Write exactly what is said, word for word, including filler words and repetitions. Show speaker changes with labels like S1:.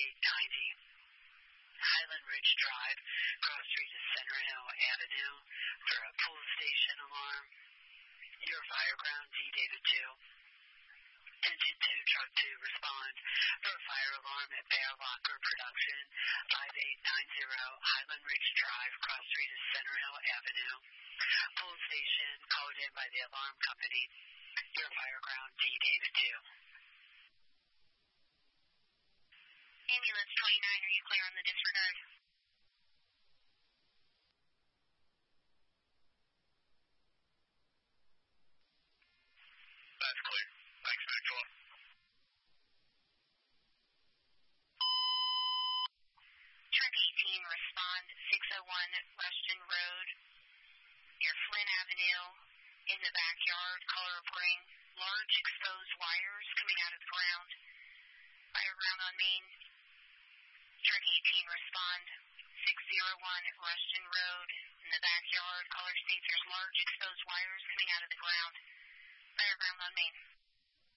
S1: eight ninety Highland Ridge Drive, cross street is Center Hill Avenue for a pool station alarm. Your fire ground, D David two. Engine two, truck two, respond for a fire alarm at Bear Locker Production, five eight nine zero Highland Ridge Drive, cross street is Center Hill Avenue. Pool station called in by the alarm company. Your fire ground, D David two.
S2: Ambulance twenty-nine, are you clear on the disregard?
S3: That's clear. Thanks, Victor.
S2: Truck eighteen, respond six oh one Rushton Road, near Flynn Avenue, in the backyard, color of green, large exposed wires coming out of the ground. Fire ground on main. Truck eighteen, respond six oh one Rushton Road, in the backyard, color states there's large exposed wires coming out of the ground. Fire ground on main.